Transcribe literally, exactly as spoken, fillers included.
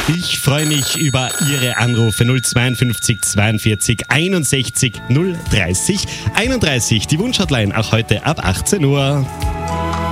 Ich freue mich über Ihre Anrufe null zweiundfünfzig zweiundvierzig einundsechzig null dreißig einunddreißig. Die Wunschhotline auch heute ab achtzehn Uhr.